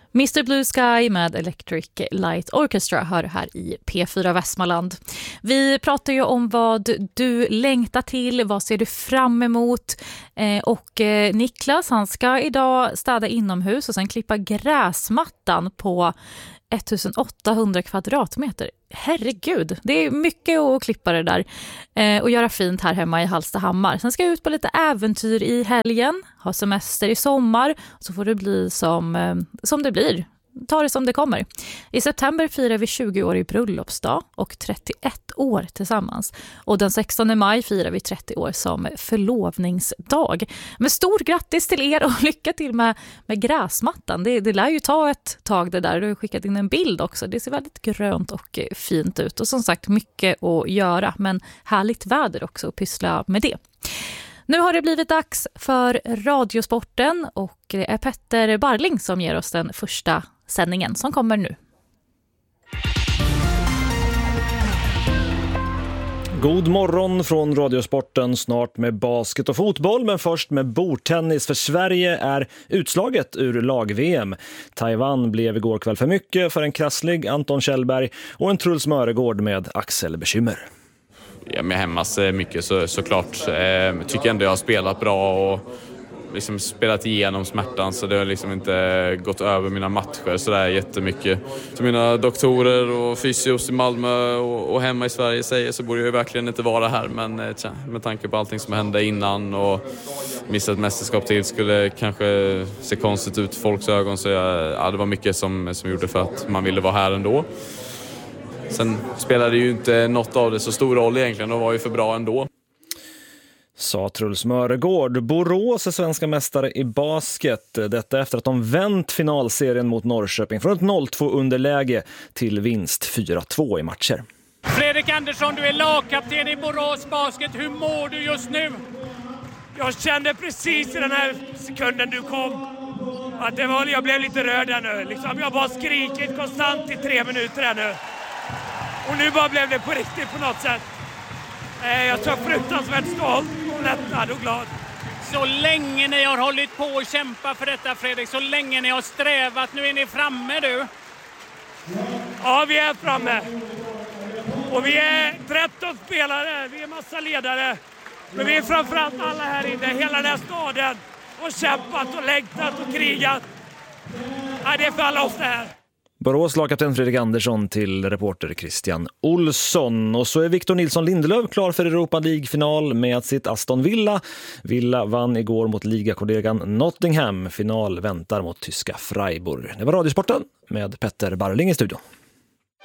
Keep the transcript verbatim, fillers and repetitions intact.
mister Blue Sky med Electric Light Orchestra hör här i P fyra Västmanland. Vi pratar ju om vad du längtar till, vad ser du fram emot? Eh, och eh, Niklas, han ska idag städa inomhus och sen klippa gräsmattan på ettusenåttahundra kvadratmeter. Herregud, det är mycket att klippa det där eh, och göra fint här hemma i Hallstahammar. Sen ska jag ut på lite äventyr i helgen, ha semester i sommar, så får det bli som, eh, som det blir. Ta det som det kommer. I september firar vi tjugo år i bröllopsdag och trettioett år tillsammans. Och den sextonde maj firar vi trettio år som förlovningsdag. Men stort grattis till er och lycka till med, med gräsmattan. Det, det lär ju ta ett tag det där. Du har skickat in en bild också. Det ser väldigt grönt och fint ut. Och som sagt, mycket att göra. Men härligt väder också att pyssla med det. Nu har det blivit dags för Radiosporten och det är Petter Barling som ger oss den första sändningen som kommer nu. God morgon från Radiosporten, snart med basket och fotboll, men först med bordtennis, för Sverige är utslaget ur lag-V M. Taiwan blev igår kväll för mycket för en krasslig Anton Kjellberg och en Truls Mörgård med axelbekymmer. Ja, med hemmas mycket så, såklart. Eh, tycker ändå jag har spelat bra och liksom spelat igenom smärtan, så det har liksom inte gått över mina matcher så där jättemycket. Så mina doktorer och fysios i Malmö och, och hemma i Sverige säger så borde jag verkligen inte vara här, men tja, med tanke på allting som hände innan och missat mästerskap till skulle kanske se konstigt ut i folks ögon, så jag, ja, det var mycket som, som gjorde för att man ville vara här ändå. Sen spelade ju inte något av det så stor roll egentligen och var ju för bra ändå. Sa Truls Mörgård. Borås är svenska mästare i basket. Detta efter att de vänt finalserien mot Norrköping från ett noll två underläge till vinst fyra två i matcher. Fredrik Andersson, du är lagkapten i Borås Basket. Hur mår du just nu? Jag kände precis i den här sekunden du kom att det var, jag blev lite rörd här nu. Liksom, jag bara skrikit konstant i tre minuter här nu. Och nu bara blev det på riktigt på något sätt. Jag är så fruktansvärt stolt, lättad och glad. Så länge ni har hållit på och kämpat för detta, Fredrik, så länge ni har strävat, nu är ni framme du. Ja, vi är framme. Och vi är tretton spelare, vi är massa ledare. Men vi är framförallt alla här inne, hela den här staden. Och kämpat och längtat och krigat. Ja, det är för alla oss det här. Borås lagkapten Fredrik Andersson till reporter Christian Olsson. Och så är Victor Nilsson Lindelöf klar för Europa League-final med sitt Aston Villa. Villa vann igår mot ligakollegan Nottingham. Final väntar mot tyska Freiburg. Det var Radiosporten med Petter Barling i studion.